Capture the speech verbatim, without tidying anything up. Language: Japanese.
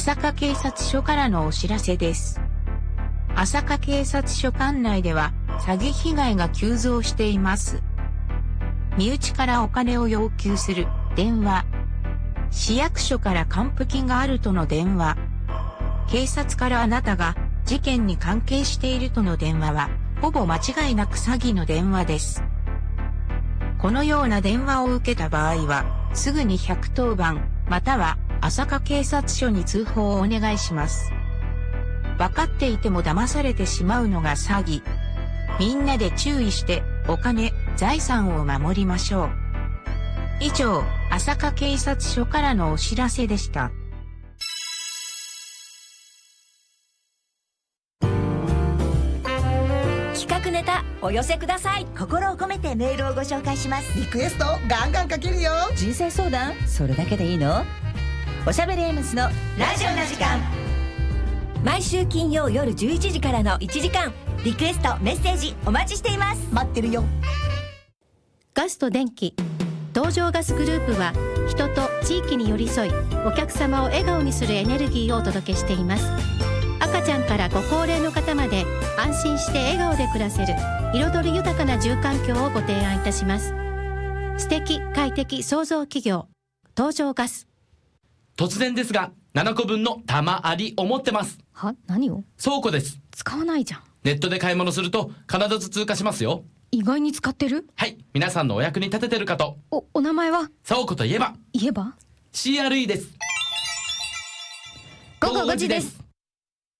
朝霞警察署からのお知らせです。朝霞警察署管内では詐欺被害が急増しています。身内からお金を要求する電話。市役所から還付金があるとの電話。警察からあなたが事件に関係しているとの電話は、ほぼ間違いなく詐欺の電話です。このような電話を受けた場合は、すぐにひゃくとおばん、または朝霞警察署に通報をお願いします。分かっていても騙されてしまうのが詐欺。みんなで注意して、お金、財産を守りましょう。以上、朝霞警察署からのお知らせでした。 企画ネタお寄せください。 心を込めてメールをご紹介します。 リクエストガンガンかけるよ。 人生相談それだけでいいの？おしゃべりエムスのラジオな時間。 毎週金曜夜じゅういちじからのいちじかん、リクエストメッセージお待ちしています。 待ってるよ。 ガスと電気、東条ガスグループは人と地域に寄り添い、お客様を笑顔にするエネルギーをお届けしています。赤ちゃんからご高齢の方まで安心して笑顔で暮らせる彩り豊かな住環境をご提案いたします。素敵快適創造企業東条ガス。 突然ですがななこぶんの玉ありを持ってます。 は、何を？ 倉庫です。 使わないじゃん。 ネットで買い物すると必ず通過しますよ。 意外に使ってる？ はい、皆さんのお役に立ててるかと。 お、お名前は？ 倉庫といえば言えばシーアールイー です。 午後ごじです。